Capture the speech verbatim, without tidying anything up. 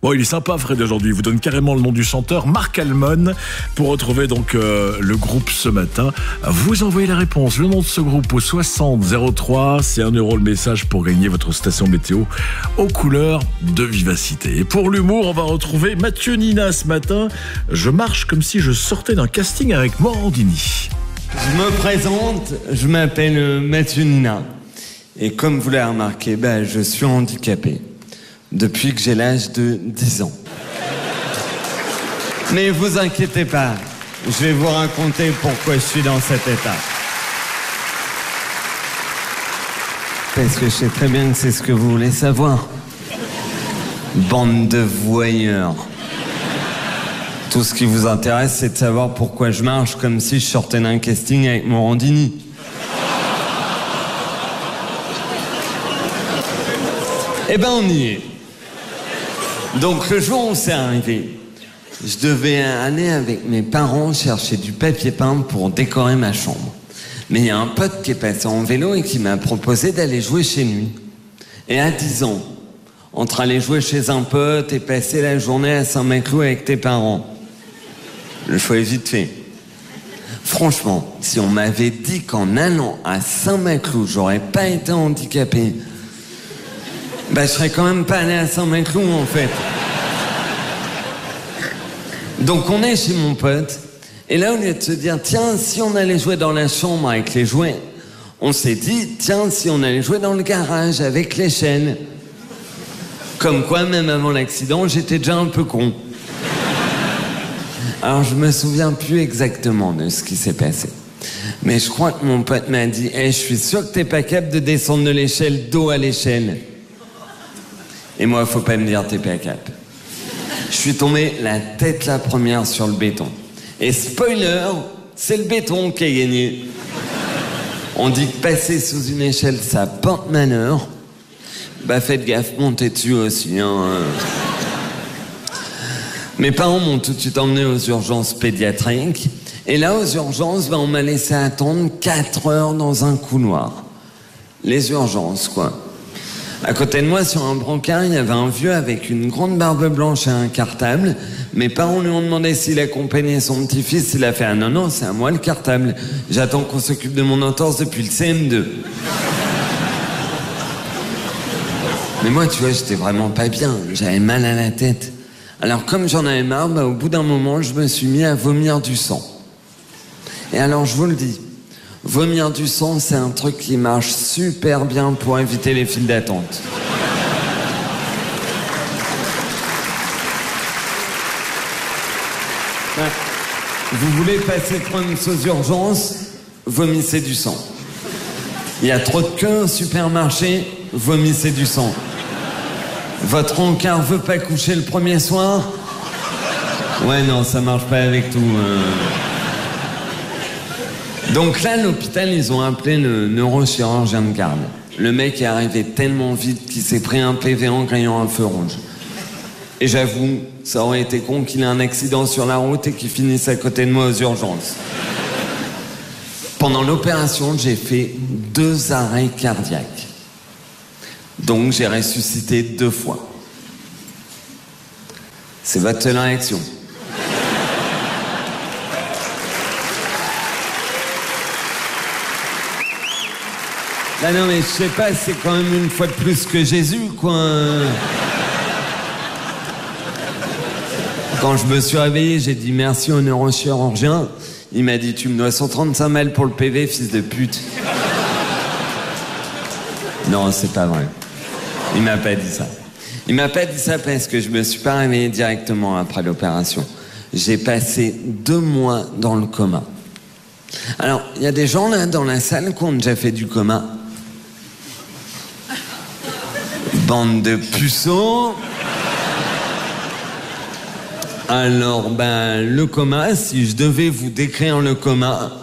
Bon, il est sympa Fred aujourd'hui, il vous donne carrément le nom du chanteur, Marc Almond. Pour retrouver donc euh, le groupe ce matin, vous envoyez la réponse, le nom de ce groupe au soixante zéro trois, c'est un euro le message pour gagner votre station météo aux couleurs de Vivacité. Et pour l'humour, on va retrouver Mathieu Nina ce matin. Je marche comme si je sortais d'un casting avec Morandini. Je me présente, je m'appelle Mathieu Nina. Et comme vous l'avez remarqué, bah, je suis handicapé. Depuis que j'ai l'âge de dix ans. Mais vous inquiétez pas, je vais vous raconter pourquoi je suis dans cet état. Parce que je sais très bien que c'est ce que vous voulez savoir. Bande de voyeurs. Tout ce qui vous intéresse, c'est de savoir pourquoi je marche comme si je sortais d'un casting avec Morandini. Eh ben, on y est. Donc le jour où c'est arrivé, je devais aller avec mes parents chercher du papier peint pour décorer ma chambre. Mais il y a un pote qui est passé en vélo et qui m'a proposé d'aller jouer chez lui. Et à dix ans, entre aller jouer chez un pote et passer la journée à Saint-Maclou avec tes parents, le choix est vite fait. Franchement, si on m'avait dit qu'en allant à Saint-Maclou, j'aurais pas été handicapé, bah, je serais quand même pas allé à Saint-Maclou, en fait. Donc, on est chez mon pote. Et là, au lieu de se dire, tiens, si on allait jouer dans la chambre avec les jouets, on s'est dit, tiens, si on allait jouer dans le garage avec les chaînes. Comme quoi, même avant l'accident, j'étais déjà un peu con. Alors, je me souviens plus exactement de ce qui s'est passé. Mais je crois que mon pote m'a dit, hey, je suis sûr que t'es pas capable de descendre de l'échelle dos à l'échelle. Et moi, faut pas me dire t'es pas cap. Je suis tombé la tête la première sur le béton. Et spoiler, c'est le béton qui a gagné. On dit que passer sous une échelle, ça porte malheur. Bah faites gaffe, montez dessus aussi. Hein. Mes parents m'ont tout de suite emmené aux urgences pédiatriques. Et là, aux urgences, bah, on m'a laissé attendre quatre heures dans un couloir. Les urgences, quoi. À côté de moi, sur un brancard, il y avait un vieux avec une grande barbe blanche et un cartable. Mes parents lui ont demandé s'il accompagnait son petit-fils. Il a fait « Ah non, non, c'est à moi le cartable. J'attends qu'on s'occupe de mon entorse depuis le C M deux. » Mais moi, tu vois, j'étais vraiment pas bien. J'avais mal à la tête. Alors, comme j'en avais marre, bah, au bout d'un moment, je me suis mis à vomir du sang. Et alors, je vous le dis, vomir du sang, c'est un truc qui marche super bien pour éviter les files d'attente. Ouais. Vous voulez passer prendre aux urgences, vomissez du sang. Il y a trop de queues au supermarché, vomissez du sang. Votre encart veut pas coucher le premier soir? Ouais, non, ça marche pas avec tout. Euh... Donc là, l'hôpital, ils ont appelé le neurochirurgien de garde. Le mec est arrivé tellement vite qu'il s'est pris un P V en gagnant un feu rouge. Et j'avoue, ça aurait été con qu'il ait un accident sur la route et qu'il finisse à côté de moi aux urgences. Pendant l'opération, j'ai fait deux arrêts cardiaques. Donc j'ai ressuscité deux fois. C'est votre seule réaction. Bah non mais je sais pas, c'est quand même une fois de plus que Jésus, quoi. Quand je me suis réveillé, j'ai dit merci au neurochirurgien. Il m'a dit, tu me dois cent trente-cinq balles pour le P V, fils de pute. Non, c'est pas vrai. Il m'a pas dit ça. Il m'a pas dit ça parce que je me suis pas réveillé directement après l'opération. J'ai passé deux mois dans le coma. Alors, il y a des gens là dans la salle qui ont déjà fait du coma. Bande de puceaux. Alors, ben, le coma, si je devais vous décrire le coma,